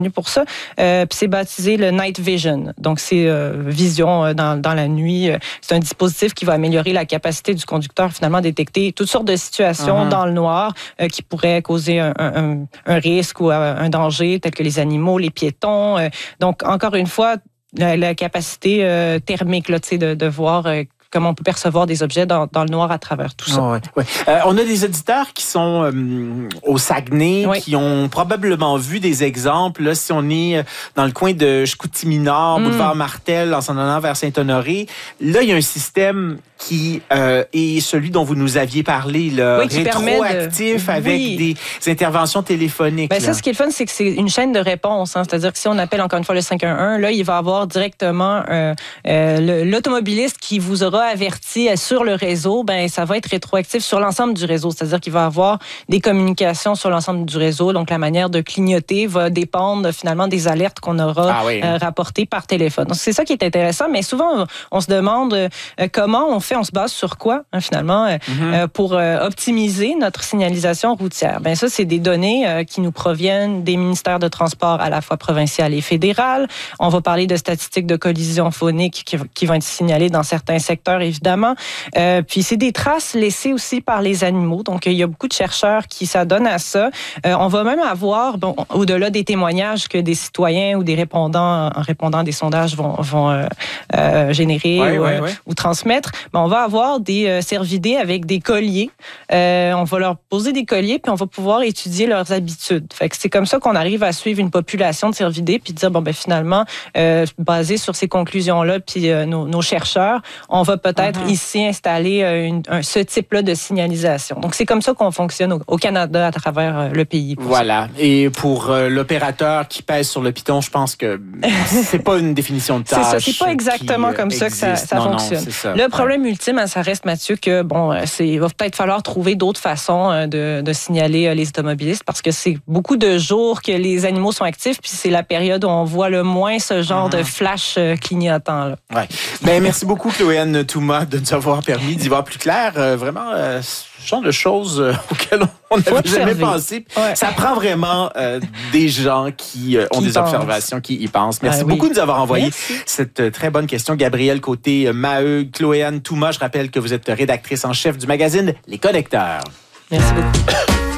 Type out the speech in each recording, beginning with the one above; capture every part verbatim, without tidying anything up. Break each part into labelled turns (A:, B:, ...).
A: pour ça. Euh, puis c'est baptisé le Night Vision. Donc, c'est euh, vision euh, dans, dans la nuit. C'est un dispositif qui va améliorer la capacité du conducteur, finalement, à détecter toutes sortes de situations uh-huh. dans le noir euh, qui pourraient causer un, un, un risque ou un danger, tels que les animaux, les piétons. Euh, donc, encore une fois, la, la capacité euh, thermique là, de, de voir... Euh, comment on peut percevoir des objets dans, dans le noir à travers tout ça.
B: Oh, ouais, ouais. Euh, on a des auditeurs qui sont euh, au Saguenay, oui. qui ont probablement vu des exemples. Là, si on est dans le coin de Chicoutimi-Nord, mm. boulevard Martel, en s'en allant vers Saint-Honoré, là, il y a un système qui euh, est celui dont vous nous aviez parlé, là,
A: oui,
B: rétroactif,
A: de...
B: avec
A: oui.
B: des interventions téléphoniques.
A: Ben ça, ce qui est le fun, c'est que c'est une chaîne de réponse. Hein. C'est-à-dire que si on appelle encore une fois le cinq un un, là, il va avoir directement euh, euh, l'automobiliste qui vous aura averti sur le réseau. Ben ça va être rétroactif sur l'ensemble du réseau. C'est-à-dire qu'il va avoir des communications sur l'ensemble du réseau. Donc, la manière de clignoter va dépendre finalement des alertes qu'on aura ah oui. euh, rapportées par téléphone. Donc, c'est ça qui est intéressant. Mais souvent, on se demande euh, comment on fait, on se base sur quoi, hein, finalement, euh, mm-hmm. euh, pour euh, optimiser notre signalisation routière. Ben ça, c'est des données euh, qui nous proviennent des ministères de transport à la fois provincial et fédéral. On va parler de statistiques de collisions phoniques qui, qui vont être signalées dans certains secteurs, évidemment. Euh, puis, c'est des traces laissées aussi par les animaux. Donc, il y a beaucoup de chercheurs qui s'adonnent à ça. Euh, on va même avoir, bon, au-delà des témoignages que des citoyens ou des répondants, en répondant à des sondages, vont, vont euh, euh, générer
B: ouais,
A: ou,
B: ouais,
A: euh,
B: ouais.
A: ou transmettre, ben, on va avoir des euh, cervidés avec des colliers. Euh, on va leur poser des colliers, puis on va pouvoir étudier leurs habitudes. Fait que c'est comme ça qu'on arrive à suivre une population de cervidés, puis dire, bon, ben finalement, euh, basé sur ces conclusions-là, puis euh, nos, nos chercheurs, on va peut-être uh-huh. ici installer euh, une, un, ce type-là de signalisation. Donc, c'est comme ça qu'on fonctionne au, au Canada à travers euh, le pays.
B: Voilà. Ça. Et pour euh, l'opérateur qui pèse sur le piton, je pense que c'est pas une définition de tâche.
A: C'est ça. C'est pas exactement
B: qui,
A: comme
B: euh,
A: ça que ça, ça
B: non,
A: fonctionne.
B: Non, c'est ça.
A: Le problème ouais. ultime, ça reste, Mathieu, que bon, c'est, il va peut-être falloir trouver d'autres façons de, de signaler les automobilistes parce que c'est beaucoup de jours que les animaux sont actifs, puis c'est la période où on voit le moins ce genre mmh. de flash clignotant. Là.
B: Ouais. Ben, merci beaucoup, Chloé-Anne Touma, de nous avoir permis d'y voir plus clair. Euh, vraiment, euh, ce genre de choses euh, auxquelles on n'avait jamais pensé. Ouais. Ça prend vraiment euh, des gens qui euh, ont qui des pensent. observations, qui y pensent. Merci ah, beaucoup oui. de nous avoir envoyé merci. cette euh, très bonne question. Gabrielle Côté-Maheu, Chloé-Anne Touma, je rappelle que vous êtes rédactrice en chef du magazine Les Connecteurs.
A: Merci beaucoup.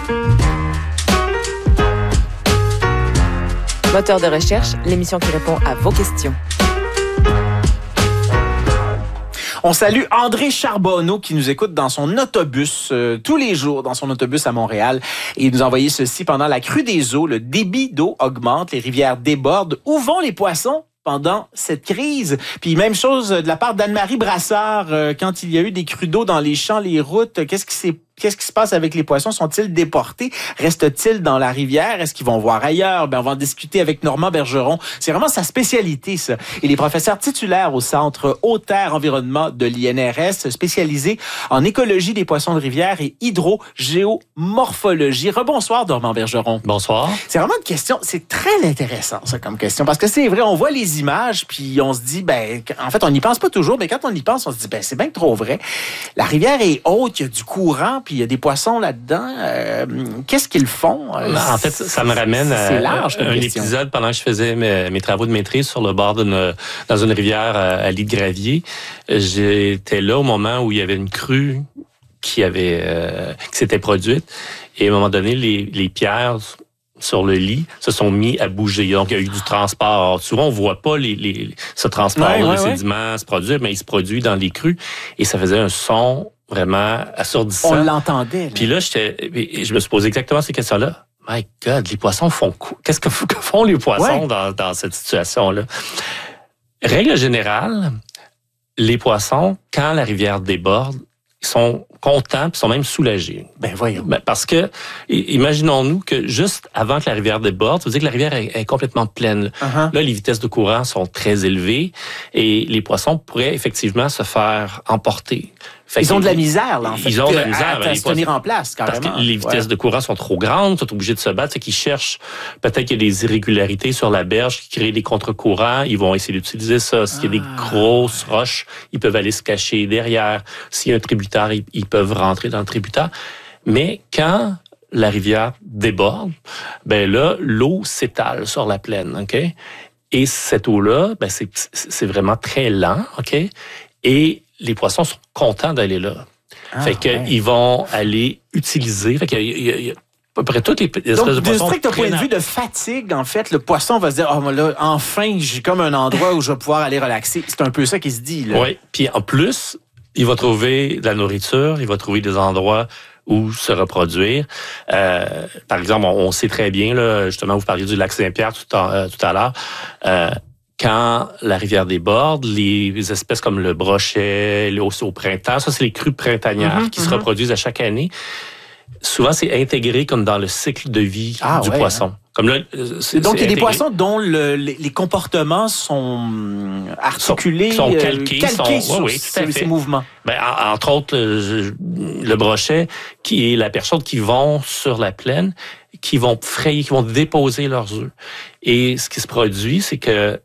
C: Moteur de recherche, l'émission qui répond à vos questions.
B: On salue André Charbonneau qui nous écoute dans son autobus, euh, tous les jours dans son autobus à Montréal. Et il nous a envoyé ceci: pendant la crue des eaux, le débit d'eau augmente, les rivières débordent. Où vont les poissons pendant cette crise? Puis même chose de la part d'Anne-Marie Brassard, euh, quand il y a eu des crues d'eau dans les champs, les routes, qu'est-ce qui s'est Qu'est-ce qui se passe avec les poissons? Sont-ils déportés? Restent-ils dans la rivière? Est-ce qu'ils vont voir ailleurs? Ben, on va en discuter avec Normand Bergeron. C'est vraiment sa spécialité, ça. Il est professeur titulaire au Centre Eau-Terre Environnement de l'I N R S, spécialisé en écologie des poissons de rivière et hydrogéomorphologie. Rebonsoir, Normand Bergeron.
D: Bonsoir.
B: C'est vraiment une question, c'est très intéressant, ça, comme question. Parce que c'est vrai, on voit les images, puis on se dit, ben, en fait, on n'y pense pas toujours, mais quand on y pense, on se dit, ben, c'est bien trop vrai. La rivière est haute, il y a du courant, puis il y a des poissons là-dedans. Euh, qu'est-ce qu'ils font?
D: En fait, ça me ramène à
B: large,
D: un
B: question.
D: épisode pendant que je faisais mes, mes travaux de maîtrise sur le bord d'une dans une rivière à, à lit de gravier. J'étais là au moment où il y avait une crue qui avait euh, qui s'était produite. Et à un moment donné, les, les pierres sur le lit se sont mis à bouger. Donc, il y a eu du transport. Alors, souvent, on ne voit pas les, les, ce transport-là, ouais, ouais, les sédiments ouais. se produire, mais il se produit dans les crues. Et ça faisait un son vraiment assourdissant.
B: On l'entendait. Là.
D: Puis là, j'étais, je me suis posé exactement ces questions-là. My God, les poissons font quoi? Qu'est-ce que, que font les poissons ouais. dans, dans cette situation-là? Règle générale, les poissons, quand la rivière déborde, ils sont contents, puis sont même soulagés.
B: Ben voyons.
D: Ben, parce que, imaginons-nous que juste avant que la rivière déborde, ça veut dire que la rivière est, est complètement pleine. Uh-huh. Là, les vitesses de courant sont très élevées et les poissons pourraient effectivement se faire emporter.
B: Fait ils ont de la misère, là, en fait.
D: Ils ont de la misère.
B: À, à, à se tenir en place, carrément.
D: Parce que les vitesses ouais. de courant sont trop grandes, ils sont obligés de se battre. C'est qu'ils cherchent, peut-être qu'il y a des irrégularités sur la berge qui créent des contre-courants. Ils vont essayer d'utiliser ça. S'il y a des grosses roches, ils peuvent aller se cacher derrière. S'il y a un tributaire, ils, ils peuvent rentrer dans le tributaire. Mais quand la rivière déborde, ben là, l'eau s'étale sur la plaine, OK? Et cette eau-là, ben c'est, c'est vraiment très lent, OK? Et les poissons sont contents d'aller là. Ah, fait qu'ils ouais. vont aller utiliser... Fait qu'il y a, il y a, il y a à peu près toutes les espèces
B: Donc,
D: de poissons...
B: Donc, d'un strict point de vue de fatigue, en fait, le poisson va se dire, oh, là, enfin, j'ai comme un endroit où je vais pouvoir aller relaxer. C'est un peu ça qui se dit, là.
D: Oui, puis en plus, il va trouver de la nourriture, il va trouver des endroits où se reproduire. Euh, par exemple, on, on sait très bien, là, justement, vous parliez du lac Saint-Pierre tout à, euh, tout à l'heure, euh, quand la rivière déborde, les espèces comme le brochet, le, au printemps, ça, c'est les crues printanières mm-hmm, qui mm-hmm. se reproduisent à chaque année. Souvent, c'est intégré comme dans le cycle de vie ah, du ouais, poisson. Hein. Comme là, c'est,
B: Donc,
D: c'est
B: il y a des poissons dont le, les, les comportements sont articulés,
D: sont, sont calqués,
B: calqués
D: sont,
B: sur
D: oui, oui,
B: ces, ces mouvements.
D: Ben, entre autres, le, le brochet, qui est la personne qui vont sur la plaine, qui vont frayer, qui vont déposer leurs œufs. Et ce qui se produit, c'est que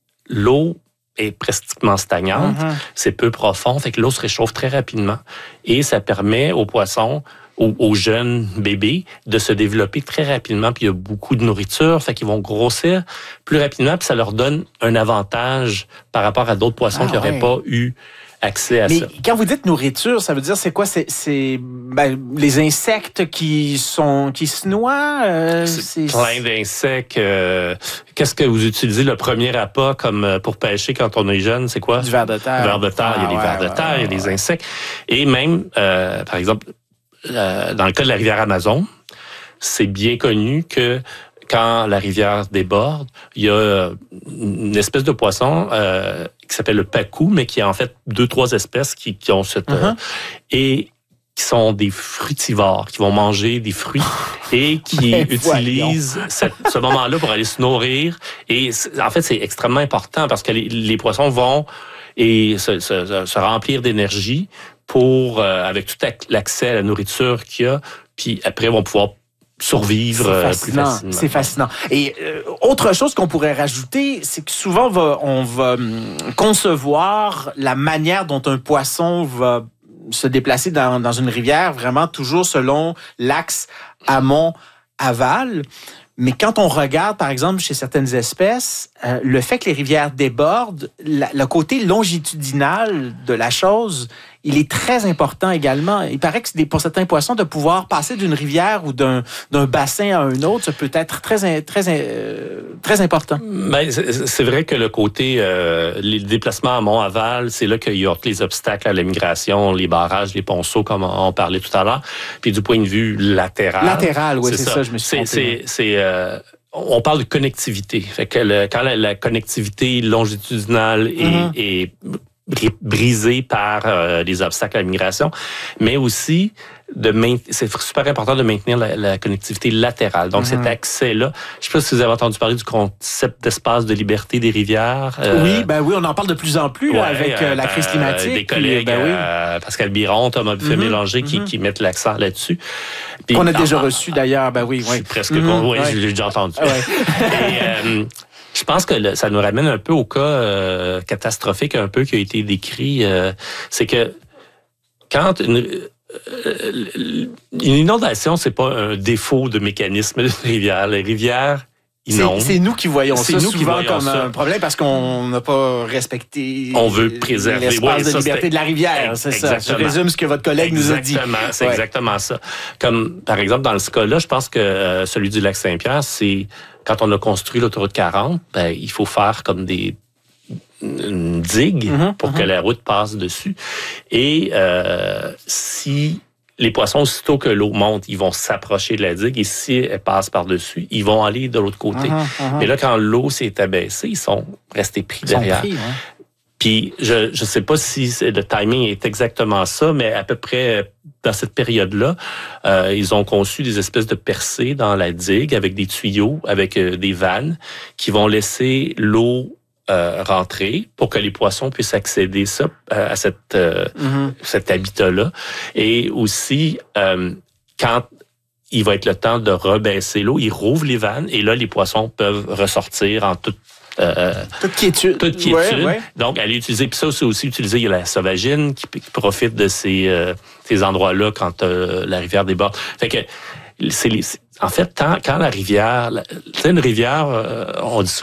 D: l'eau est pratiquement stagnante, mm-hmm. c'est peu profond, fait que l'eau se réchauffe très rapidement. Et ça permet aux poissons, aux, aux jeunes bébés, de se développer très rapidement. Puis il y a beaucoup de nourriture, fait qu'ils vont grossir plus rapidement, puis ça leur donne un avantage par rapport à d'autres poissons ah, qui n'auraient ouais. pas eu accès à
B: Mais
D: ça.
B: Quand vous dites nourriture, ça veut dire c'est quoi? C'est, c'est ben, les insectes qui sont qui se noient? Euh,
D: c'est, c'est plein d'insectes. Euh, qu'est-ce que vous utilisez le premier appât comme pour pêcher quand on est jeune? C'est quoi?
B: Du vers de terre.
D: Du ver de terre. Ah, il y a des
B: ouais,
D: vers de terre, ouais, il y a des
B: ouais.
D: insectes. Et même, euh, par exemple, euh, dans le cas de la rivière Amazon, c'est bien connu que quand la rivière déborde, il y a une espèce de poisson euh, qui s'appelle le pacou, mais qui a en fait deux, trois espèces qui, qui ont cette... Uh-huh. Euh, et qui sont des fruitivores, qui vont manger des fruits et qui utilisent cette, ce moment-là pour aller se nourrir. Et en fait, c'est extrêmement important parce que les, les poissons vont et se, se, se remplir d'énergie pour, euh, avec tout l'accès à la nourriture qu'il y a, puis après, vont pouvoir survivre
B: c'est
D: fascinant, plus facilement.
B: C'est fascinant. Et euh, autre chose qu'on pourrait rajouter, c'est que souvent on va, on va hum, concevoir la manière dont un poisson va se déplacer dans, dans une rivière vraiment toujours selon l'axe amont-aval. Mais quand on regarde, par exemple, chez certaines espèces, euh, le fait que les rivières débordent, la, le côté longitudinal de la chose, il est très important également. Il paraît que c'est pour certains poissons, de pouvoir passer d'une rivière ou d'un, d'un bassin à un autre, ça peut être très, très, euh, très important.
D: Ben, c'est, c'est vrai que le côté, euh, les déplacements amont-aval, c'est là qu'il y a tous les obstacles à la migration, les barrages, les ponceaux, comme on parlait tout à l'heure. Puis du point de vue latéral.
B: Latéral, oui, c'est, c'est ça. ça, je me suis trompé.
D: C'est, c'est, euh, on parle de connectivité. Fait que le, quand la, la connectivité longitudinale est, mm-hmm. est brisé par euh, les obstacles à la migration, mais aussi de main... c'est super important de maintenir la, la connectivité latérale. Donc, mm-hmm. cet accès-là, je ne sais pas si vous avez entendu parler du concept d'espace de liberté des rivières.
B: Euh... Oui, ben oui, on en parle de plus en plus ouais, là, avec euh, la crise climatique.
D: Des collègues,
B: ben oui.
D: euh, Pascal Biron, Thomas Buffet-Mélanger, mm-hmm. qui, qui mettent l'accent là-dessus.
B: Puis, qu'on a déjà en... reçu d'ailleurs, ben oui.
D: Je
B: oui.
D: suis presque... Mm-hmm. Oui, ouais. j'ai déjà entendu. Ouais. Et, euh, je pense que le, ça nous ramène un peu au cas euh, catastrophique un peu qui a été décrit. Euh, c'est que quand une, euh, une inondation, c'est pas un défaut de mécanisme de rivière. Les rivières inondent.
B: C'est, c'est nous qui voyons c'est ça nous souvent qui voyons comme
D: ça.
B: Un problème parce qu'on n'a pas respecté
D: on veut préserver
B: l'espace
D: ouais,
B: de
D: ça,
B: liberté
D: c'est...
B: de la rivière. C'est
D: exactement.
B: ça. Je résume ce que votre collègue
D: exactement,
B: nous a dit.
D: C'est ouais. exactement ça. Comme, par exemple, dans ce cas-là, je pense que euh, celui du lac Saint-Pierre, c'est quand on a construit l'autoroute quarante, ben, il faut faire comme des une digue mm-hmm, pour mm-hmm. que la route passe dessus. Et euh, si les poissons, aussitôt que l'eau monte, ils vont s'approcher de la digue et si elle passe par-dessus, ils vont aller de l'autre côté. Mm-hmm, mm-hmm. Mais là, quand l'eau s'est abaissée, ils sont restés pris ils derrière. Sont pris, hein? Puis, je ne sais pas si le timing est exactement ça, mais à peu près dans cette période-là, euh, ils ont conçu des espèces de percées dans la digue avec des tuyaux, avec euh, des vannes qui vont laisser l'eau euh, rentrer pour que les poissons puissent accéder ça, euh, à cette, euh, mm-hmm. cet habitat-là. Et aussi, euh, quand il va être le temps de rebaisser l'eau, ils rouvrent les vannes et là, les poissons peuvent ressortir en toute Euh,
B: toute quiétude.
D: Toute quiétude.
B: Ouais, ouais.
D: Donc, elle est utilisée. Puis ça, c'est aussi utilisé. Il y a la sauvagine qui, qui profite de ces, euh, ces endroits-là quand euh, la rivière déborde. Fait que c'est les, en fait, quand, quand la rivière, c'est une rivière, on dit